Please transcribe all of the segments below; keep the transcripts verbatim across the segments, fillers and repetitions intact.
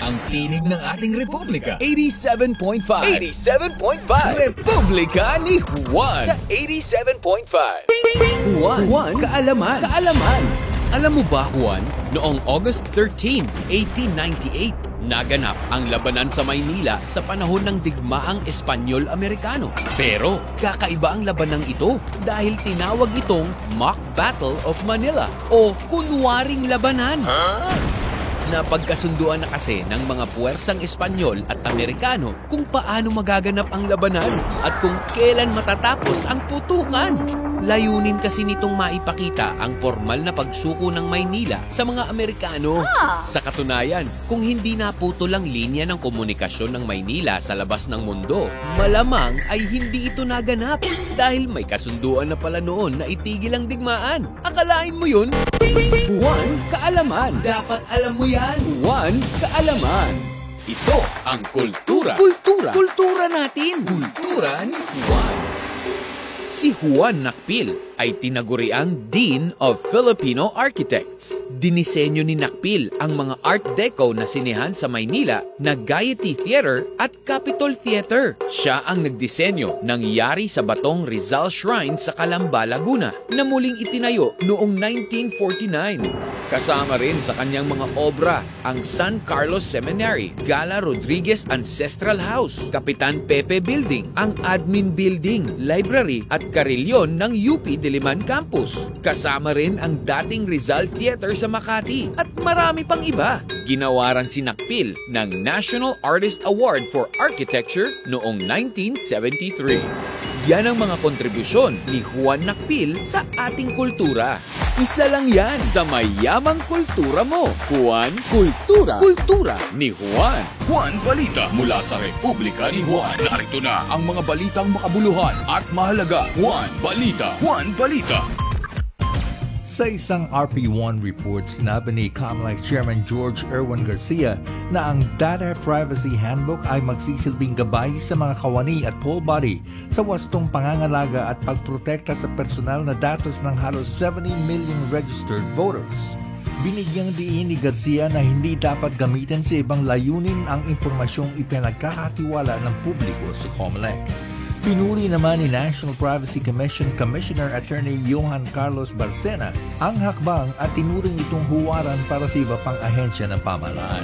ang tinig ng ating Republika. eighty-seven point five. eighty-seven point five. Republika ni Juan. Sa eighty-seven point five. Juan, Juan, kaalaman. Kaalaman. Alam mo ba, Juan, noong August thirteenth, eighteen ninety-eight, naganap ang labanan sa Maynila sa panahon ng digmaang Espanyol-Amerikano. Pero kakaiba ang labanang ito dahil tinawag itong Mock Battle of Manila o kunwaring labanan. Huh? Napagkasunduan na kasi ng mga puwersang Espanyol at Amerikano kung paano magaganap ang labanan at kung kailan matatapos ang putukan. Layunin kasi nitong maipakita ang formal na pagsuko ng Maynila sa mga Amerikano. Ah. Sa katunayan, kung hindi naputol ang linya ng komunikasyon ng Maynila sa labas ng mundo, malamang ay hindi ito naganap dahil may kasunduan na pala noon na itigil ang digmaan. Akalain mo yun? Juan, kaalaman. Dapat alam mo yan. Juan, kaalaman. Ito ang kultura. Kultura. Kultura natin. Kultura ni Juan. Si Juan Nakpil ay tinaguriang Dean of Filipino Architects. Dinisenyo ni Nakpil ang mga Art Deco na sinehan sa Maynila na Gaiety Theater at Capitol Theater. Siya ang nagdisenyo ng Yari sa Batong Rizal Shrine sa Calamba, Laguna na muling itinayo noong nineteen forty-nine. Kasama rin sa kanyang mga obra ang San Carlos Seminary, Gala Rodriguez Ancestral House, Kapitan Pepe Building, ang Admin Building, Library at Carillon ng U P Diliman Campus. Kasama rin ang dating Rizal Theater sa Makati at marami pang iba. Ginawaran si Nakpil ng National Artist Award for Architecture noong nineteen seventy-three. Yan ang mga kontribusyon ni Juan Nakpil sa ating kultura. Isa lang yan sa mayamang kultura mo. Juan Kultura. Kultura ni Juan. Juan Balita mula sa Republika ni Juan. Narito na ang mga balitang makabuluhan at mahalaga. Juan Balita. Juan Balita. Sa isang R P one report, sinabi ni COMELEC Chairman George Erwin Garcia na ang Data Privacy Handbook ay magsisilbing gabay sa mga kawani at poll body sa wastong pangangalaga at pagprotekta sa personal na datos ng halos seventy million registered voters. Binigyang diin ni Garcia na hindi dapat gamitin sa ibang layunin ang impormasyong ipinagkakatiwala ng publiko sa COMELEC. Pinuri naman ni National Privacy Commission Commissioner Attorney Johan Carlos Barcena ang hakbang at tinuring itong huwaran para sa iba pang ahensya ng pamahalaan.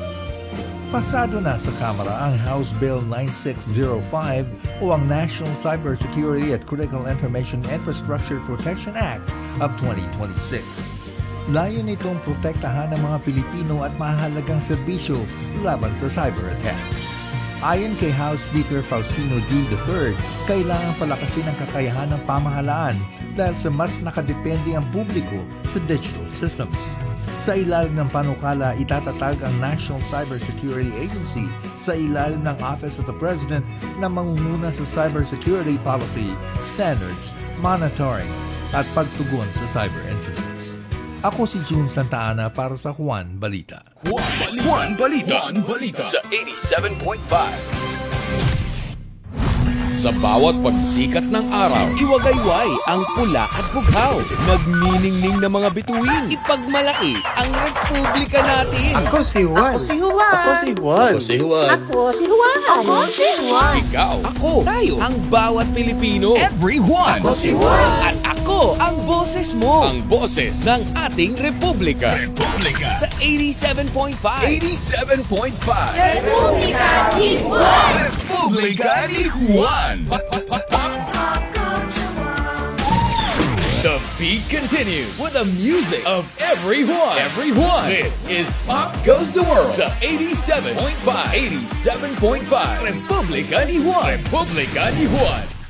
Pasado na sa Kamara ang House Bill ninety-six oh five o ang National Cybersecurity at Critical Information Infrastructure Protection Act of twenty twenty-six. Layon nitong protektahan ng mga Pilipino at mahalagang serbisyo laban sa cyber attacks. Ayon kay House Speaker Faustino D. the third, kailangang palakasin ang kakayahan ng pamahalaan dahil sa mas nakadepende ang publiko sa digital systems. Sa ilalim ng panukala, itatatag ang National Cybersecurity Agency sa ilalim ng Office of the President na mangunguna sa cybersecurity policy, standards, monitoring, at pagtugon sa cyber incidents. Ako si June Santa Ana para sa Juan Balita. Juan Balita. Juan Balita. Juan Balita. Sa eighty-seven point five. Sa bawat pagsikat ng araw, iwagayway ang pula at bughaw. Magniningning na mga bituin. Ipagmalaki ang Republika natin. Ako si Juan. Ako si Juan. Ako si Juan. Ako si Juan. Ako si Juan. Ako si Juan. Ikaw, ako, tayo, ang bawat Pilipino. Everyone. Ako si Juan. At ako, ang boses mo. Ang boses ng ating Republika. Republika. Sa eighty-seven point five. eighty-seven point five. Republika ni Juan. Republika ni Juan. The beat continues with the music of everyone. Everyone. This is Pop Goes the World. Sa eighty-seven point five. eighty-seven point five. Republika ni Juan. Republika ni Juan.